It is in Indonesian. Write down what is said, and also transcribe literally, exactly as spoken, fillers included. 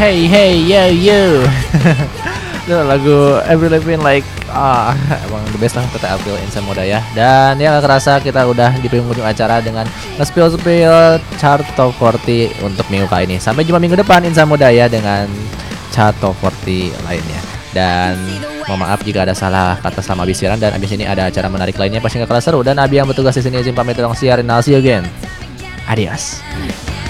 Hey hey yo yo. Itu lagu Avril Lavigne like ah emang the best lah kata Avril Insan Moda ya. Dan ya gak kerasa kita udah di penghujung acara dengan nge-spill-spill chart top empat puluh untuk minggu kali ini. Sampai jumpa minggu depan Insan Moda ya dengan chart top empat puluh lainnya. Dan mohon maaf jika ada salah kata sama abis siaran, dan abis ini ada acara menarik lainnya pasti gak kalah seru. Dan Abi yang bertugas di sini izin pamit dong, siarin, I'll see you again. Adios.